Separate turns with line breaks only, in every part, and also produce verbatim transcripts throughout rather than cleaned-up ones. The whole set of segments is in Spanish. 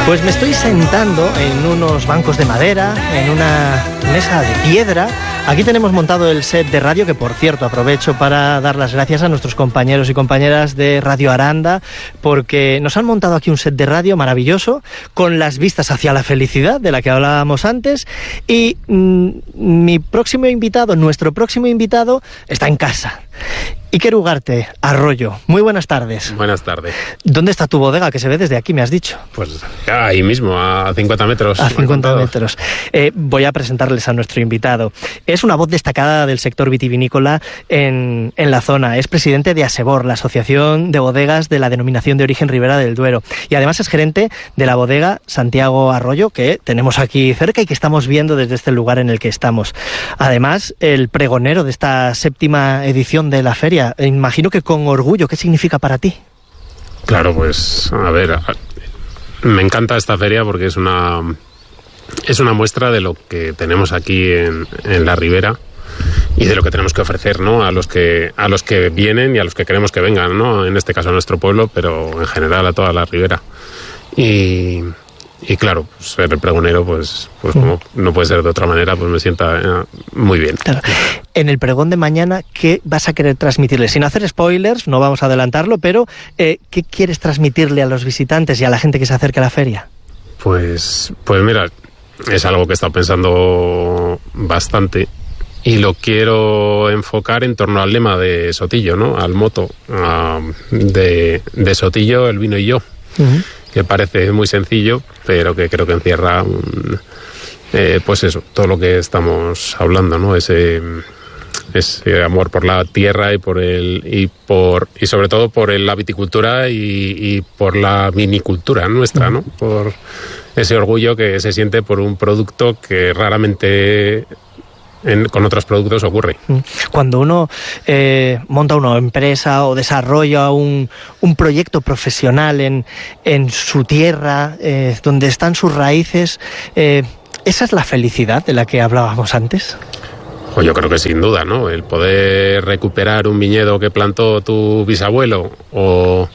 Pues me estoy sentando en unos bancos de madera, en una mesa de piedra. Aquí tenemos montado el set de radio, que por cierto aprovecho para dar las gracias a nuestros compañeros y compañeras de Radio Aranda, porque nos han montado aquí un set de radio maravilloso, con las vistas hacia la felicidad de la que hablábamos antes. Y mmm, mi próximo invitado, nuestro próximo invitado, está en casa. Iker Ugarte, Arroyo, muy buenas tardes.
Buenas tardes.
¿Dónde está tu bodega, que se ve desde aquí, me has dicho?
Pues ahí mismo, a cincuenta metros.
A cincuenta metros. Eh, voy a presentarles a nuestro invitado. Es una voz destacada del sector vitivinícola en, en la zona. Es presidente de ASEBOR, la Asociación de Bodegas de la Denominación de Origen Ribera del Duero. Y además es gerente de la bodega Santiago Arroyo, que tenemos aquí cerca y que estamos viendo desde este lugar en el que estamos. Además, el pregonero de esta séptima edición de la feria. Imagino que con orgullo. ¿Qué significa para ti?
Claro, pues a ver, me encanta esta feria porque es una es una muestra de lo que tenemos aquí en, en la Ribera y de lo que tenemos que ofrecer, ¿no? A los que a los que vienen y a los que queremos que vengan, ¿no? En este caso a nuestro pueblo, pero en general a toda la Ribera. Y Y claro, pues, ser el pregonero, pues, pues como no puede ser de otra manera, pues me sienta eh, muy bien.
Claro. En el pregón de mañana, ¿qué vas a querer transmitirle? Sin hacer spoilers, no vamos a adelantarlo, pero eh, ¿qué quieres transmitirle a los visitantes y a la gente que se acerque a la feria?
Pues, pues mira, es algo que he estado pensando bastante y lo quiero enfocar en torno al lema de Sotillo, ¿no? Al moto a, de, de Sotillo, el vino y yo. Uh-huh. Que parece muy sencillo, pero que creo que encierra un, eh, pues eso, todo lo que estamos hablando, ¿no? Ese, ese amor por la tierra y por el y por y sobre todo por el, la viticultura y, y por la vinicultura nuestra, ¿no? Por ese orgullo que se siente por un producto que raramente En, con otros productos ocurre.
Cuando uno eh, monta una empresa o desarrolla un, un proyecto profesional en, en su tierra, eh, donde están sus raíces, eh, ¿esa es la felicidad de la que hablábamos antes?
Pues yo creo que sin duda, ¿no? El poder recuperar un viñedo que plantó tu bisabuelo o,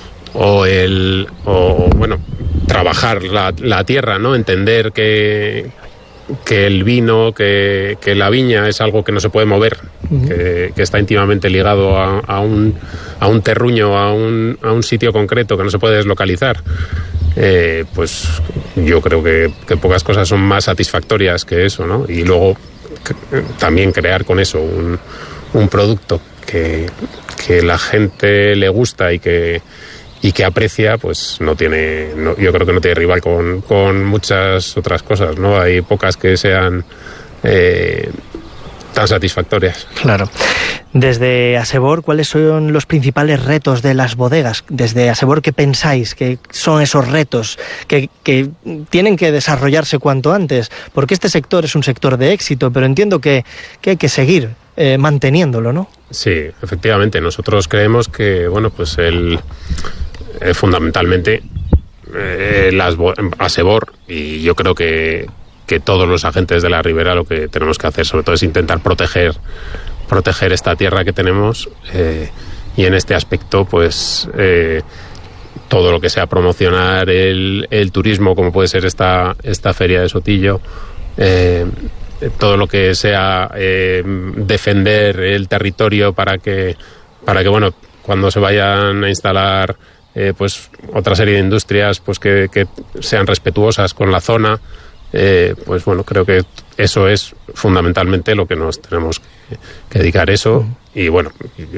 o el o bueno, trabajar la, la tierra, ¿no? Entender que que el vino, que, que la viña es algo que no se puede mover, uh-huh. que, que está íntimamente ligado a, a, un, a un terruño, a un, a un sitio concreto que no se puede deslocalizar, eh, pues yo creo que, que pocas cosas son más satisfactorias que eso, ¿no? Y luego que, también crear con eso un, un producto que, que la gente le gusta y que y que aprecia, pues no tiene, no, yo creo que no tiene rival con, con muchas otras cosas, ¿no? Hay pocas que sean eh, tan satisfactorias.
Claro. Desde ASEBOR, ¿cuáles son los principales retos de las bodegas? Desde ASEBOR, ¿qué pensáis que son esos retos que, que tienen que desarrollarse cuanto antes? Porque este sector es un sector de éxito, pero entiendo que, que hay que seguir eh, manteniéndolo, ¿no?
Sí, efectivamente. Nosotros creemos que, bueno, pues el Eh, fundamentalmente eh, las ASEBOR, y yo creo que, que todos los agentes de la Ribera lo que tenemos que hacer sobre todo es intentar proteger proteger esta tierra que tenemos eh, y en este aspecto pues eh, todo lo que sea promocionar el, el turismo, como puede ser esta, esta feria de Sotillo, eh, todo lo que sea eh, defender el territorio para que para que bueno, cuando se vayan a instalar Eh, pues otra serie de industrias pues que, que sean respetuosas con la zona, eh, pues bueno, creo que eso es fundamentalmente lo que nos tenemos que, que dedicar eso. Y bueno,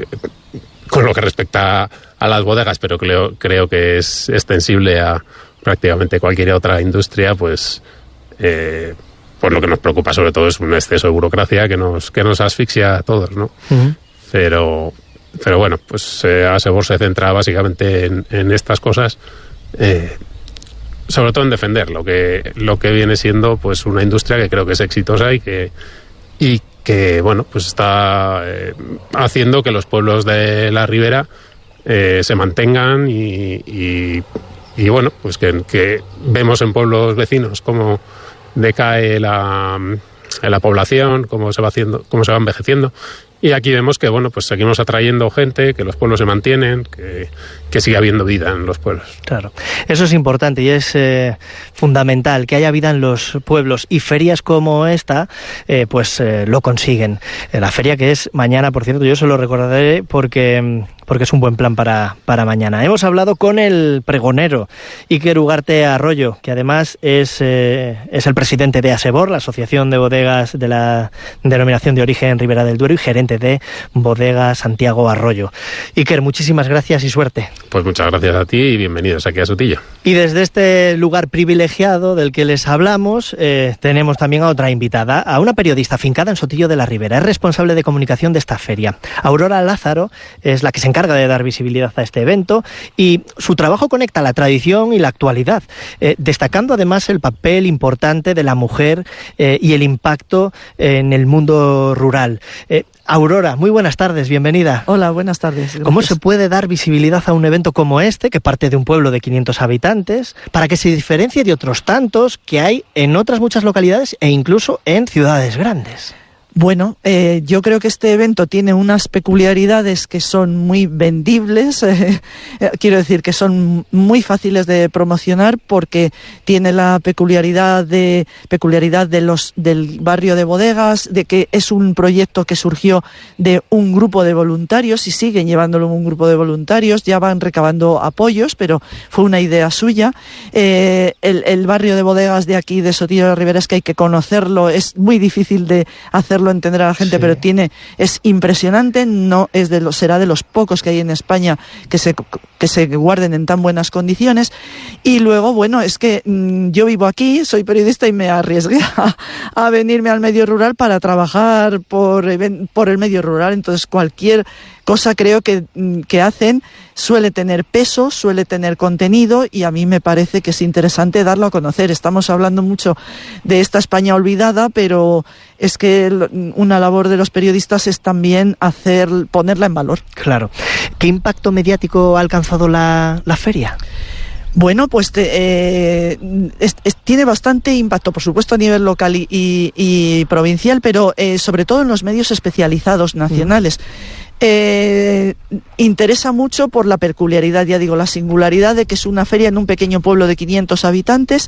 con lo que respecta a las bodegas, pero creo, creo que es extensible a prácticamente cualquier otra industria, pues eh, pues lo que nos preocupa sobre todo es un exceso de burocracia que nos, que nos asfixia a todos, ¿no? Uh-huh. Pero Pero bueno, pues eh, ASEBOR se centra básicamente en, en estas cosas, eh, sobre todo en defender lo que lo que viene siendo pues una industria que creo que es exitosa y que y que bueno pues está eh, haciendo que los pueblos de la Ribera eh, se mantengan y, y, y bueno pues que, que vemos en pueblos vecinos cómo decae la, la población, cómo se va haciendo, cómo se va envejeciendo. y aquí vemos que, bueno, pues seguimos atrayendo gente, que los pueblos se mantienen, que, que sigue habiendo vida en los pueblos.
Claro, eso es importante y es eh, fundamental, que haya vida en los pueblos, y ferias como esta, eh, pues eh, lo consiguen. Eh, la feria que es mañana, por cierto, yo se lo recordaré porque, porque es un buen plan para, para mañana. Hemos hablado con el pregonero Iker Ugarte Arroyo, que además es, eh, es el presidente de ASEBOR, la Asociación de Bodegas de la Denominación de Origen Ribera del Duero, y gerente de Bodega Santiago Arroyo. Iker, muchísimas gracias y suerte.
Pues muchas gracias a ti y bienvenidos aquí a Sotillo.
Y desde este lugar privilegiado del que les hablamos, eh, tenemos también a otra invitada, a una periodista afincada en Sotillo de la Ribera. Es responsable de comunicación de esta feria. Aurora Lázaro es la que se encarga de dar visibilidad a este evento, y su trabajo conecta la tradición y la actualidad, eh, destacando además el papel importante de la mujer eh, y el impacto en el mundo rural. Eh, Aurora, muy buenas tardes, bienvenida.
Hola, buenas tardes. Gracias.
¿Cómo se puede dar visibilidad a un evento como este, que parte de un pueblo de quinientos habitantes, para que se diferencie de otros tantos que hay en otras muchas localidades e incluso en ciudades grandes?
Bueno, eh, yo creo que este evento tiene unas peculiaridades que son muy vendibles, eh, eh, quiero decir que son muy fáciles de promocionar, porque tiene la peculiaridad de peculiaridad de los del barrio de Bodegas, de que es un proyecto que surgió de un grupo de voluntarios y siguen llevándolo un grupo de voluntarios, ya van recabando apoyos, pero fue una idea suya. Eh, el, el barrio de Bodegas de aquí, de Sotillo de la Ribera, es que hay que conocerlo, es muy difícil de hacerlo entender a la gente, sí. Pero tiene es impresionante, no es de los será de los pocos que hay en España que se que se guarden en tan buenas condiciones. Y luego, bueno, es que mmm, yo vivo aquí, soy periodista y me arriesgué a, a venirme al medio rural para trabajar por por el medio rural, entonces cualquier cosa creo que, que hacen suele tener peso, suele tener contenido, y a mí me parece que es interesante darlo a conocer. Estamos hablando mucho de esta España olvidada, pero es que una labor de los periodistas es también hacer ponerla en valor.
Claro. ¿Qué impacto mediático ha alcanzado la, la feria?
Bueno, pues te, eh, es, es, tiene bastante impacto, por supuesto, a nivel local y, y, y provincial, pero eh, sobre todo en los medios especializados nacionales. Mm. Eh, interesa mucho por la peculiaridad, ya digo, la singularidad de que es una feria en un pequeño pueblo de quinientos habitantes.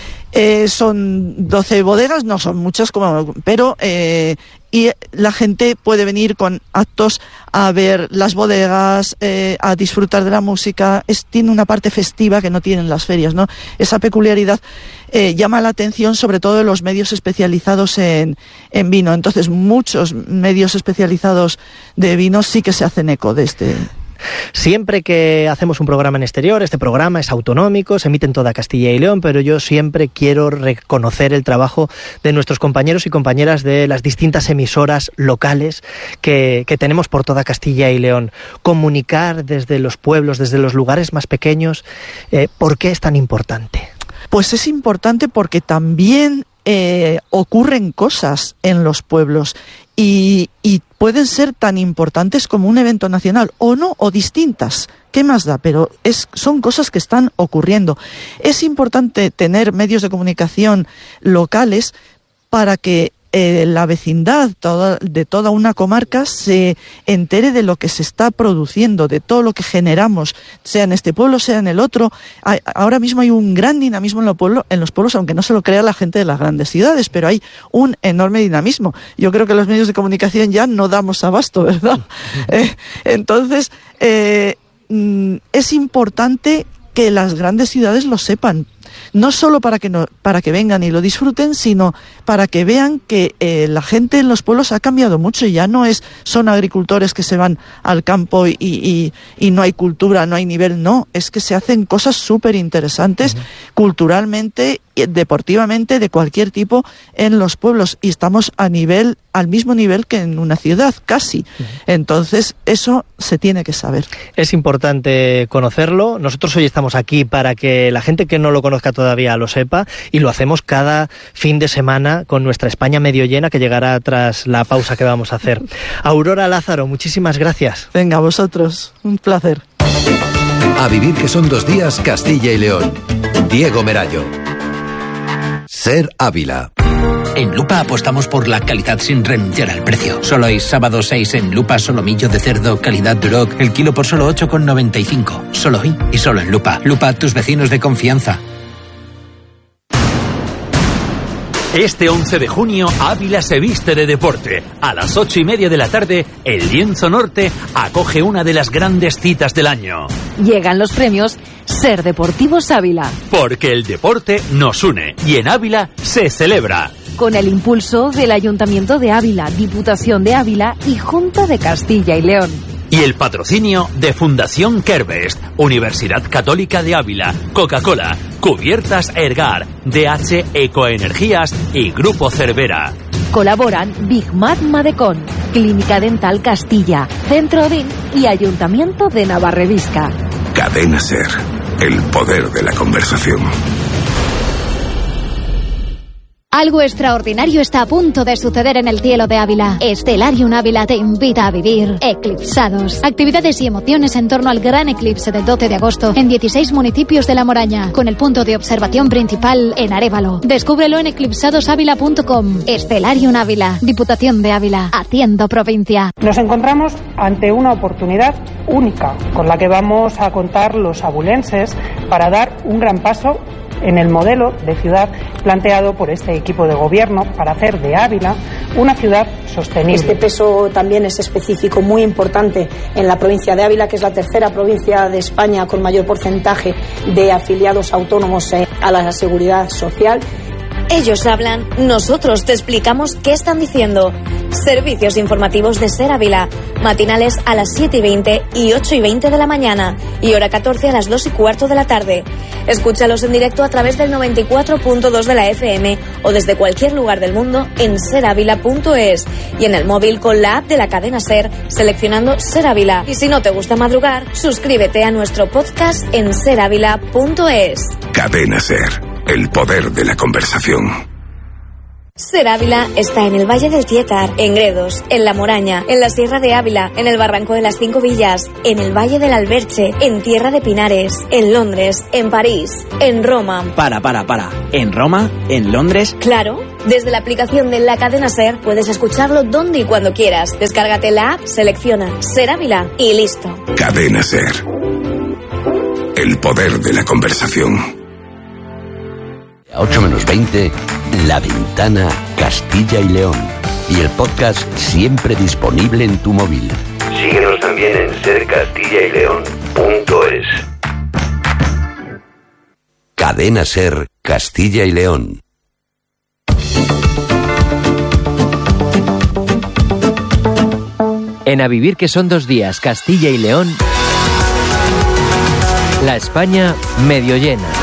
Eh, son doce bodegas, no son muchas, como, pero eh, y la gente puede venir con actos a ver las bodegas, eh, a disfrutar de la música. Es, tiene una parte festiva que no tienen las ferias, ¿no? Esa peculiaridad eh, llama la atención, sobre todo de los medios especializados en, en vino. Entonces, muchos medios especializados de vino sí que se hacen eco de este.
Siempre que hacemos un programa en exterior, este programa es autonómico, se emite en toda Castilla y León, pero yo siempre quiero reconocer el trabajo de nuestros compañeros y compañeras de las distintas emisoras locales que, que tenemos por toda Castilla y León. Comunicar desde los pueblos, desde los lugares más pequeños, eh, ¿por qué es tan importante?
Pues es importante porque también eh, ocurren cosas en los pueblos. Y, y pueden ser tan importantes como un evento nacional, o no, o distintas. ¿Qué más da? Pero es, son cosas que están ocurriendo. Es importante tener medios de comunicación locales para que eh, la vecindad toda, de toda una comarca se entere de lo que se está produciendo, de todo lo que generamos, sea en este pueblo, sea en el otro. Hay, ahora mismo hay un gran dinamismo en, lo pueblo, en los pueblos, aunque no se lo crea la gente de las grandes ciudades, pero hay un enorme dinamismo. Yo creo que los medios de comunicación ya no damos abasto, ¿verdad? eh, entonces, eh, es importante que las grandes ciudades lo sepan. No solo para que no, para que vengan y lo disfruten, sino para que vean que eh, la gente en los pueblos ha cambiado mucho. Ya no es son agricultores que se van al campo y, y, y no hay cultura, no hay nivel. No, es que se hacen cosas súper interesantes, uh-huh. culturalmente, deportivamente, de cualquier tipo en los pueblos, y estamos a nivel al mismo nivel que en una ciudad, casi. Uh-huh. Entonces, eso se tiene que saber.
Es importante conocerlo. Nosotros hoy estamos aquí para que la gente que no lo conozca todavía lo sepa, y lo hacemos cada fin de semana con nuestra España medio llena, que llegará tras la pausa que vamos a hacer. Aurora Lázaro, muchísimas gracias.
Venga, vosotros, un placer.
A vivir, que son dos días, Castilla y León. Diego Merayo. Ser Ávila.
En Lupa apostamos por la calidad sin renunciar al precio. Solo hay sábado seis en Lupa solomillo de cerdo calidad Duroc, el kilo por solo ocho con noventa y cinco. Solo hoy y solo en Lupa. Lupa, tus vecinos de confianza.
Este once de junio, Ávila se viste de deporte. A las ocho y media de la tarde, el Lienzo Norte acoge una de las grandes citas del año.
Llegan los premios Ser Deportivos Ávila.
Porque el deporte nos une y en Ávila se celebra.
Con el impulso del Ayuntamiento de Ávila, Diputación de Ávila y Junta de Castilla y León.
Y el patrocinio de Fundación Kerbest, Universidad Católica de Ávila, Coca-Cola, Cubiertas Ergar, D H Ecoenergías y Grupo Cervera.
Colaboran Big Mat Madecon, Clínica Dental Castilla, Centro Odín y Ayuntamiento de Navarredisca.
Cadena Ser, el poder de la conversación.
Algo extraordinario está a punto de suceder en el cielo de Ávila. Stellarium Ávila te invita a vivir Eclipsados. Actividades y emociones en torno al gran eclipse del doce de agosto en dieciséis municipios de La Moraña, con el punto de observación principal en Arévalo. Descúbrelo en eclipsados ávila punto com. Stellarium Ávila, Diputación de Ávila, haciendo provincia.
Nos encontramos ante una oportunidad única con la que vamos a contar los abulenses para dar un gran paso en el modelo de ciudad planteado por este equipo de gobierno para hacer de Ávila una ciudad sostenible.
Este peso también es específico, muy importante en la provincia de Ávila, que es la tercera provincia de España con mayor porcentaje de afiliados autónomos a la seguridad social.
Ellos hablan, nosotros te explicamos qué están diciendo. Servicios informativos de Ser Ávila, matinales a las siete y veinte y ocho y veinte de la mañana y hora catorce a las dos y cuarto de la tarde. Escúchalos en directo a través del noventa y cuatro punto dos de la F M o desde cualquier lugar del mundo en ser ávila punto es y en el móvil con la app de la cadena Ser seleccionando Ser Ávila. Y si no te gusta madrugar, suscríbete a nuestro podcast en ser ávila punto es.
Cadena Ser, el poder de la conversación.
Ser Ávila está en el Valle del Tietar, en Gredos, en La Moraña, en la Sierra de Ávila, en el Barranco de las Cinco Villas, en el Valle del Alberche, en Tierra de Pinares, en Londres, en París, en Roma.
Para, para, para. ¿En Roma? ¿En Londres?
Claro. Desde la aplicación de la cadena Ser puedes escucharlo donde y cuando quieras. Descárgate la app, selecciona Ser Ávila y listo.
Cadena Ser, el poder de la conversación.
A ocho menos veinte, La Ventana, Castilla y León. Y el podcast siempre disponible en tu móvil.
Síguenos también en ser castilla y león punto es.
Cadena Ser, Castilla y León.
En A Vivir que son dos días, Castilla y León, la España medio llena.